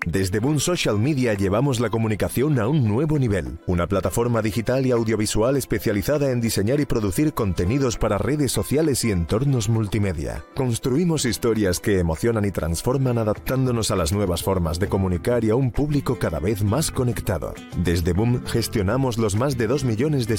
Desde Boom Social Media llevamos la comunicación a un nuevo nivel. Una plataforma digital y audiovisual especializada en diseñar y producir contenidos para redes sociales y entornos multimedia. Construimos historias que emocionan y transforman adaptándonos a las nuevas formas de comunicar y a un público cada vez más conectado. Desde Boom gestionamos los más de 2 millones de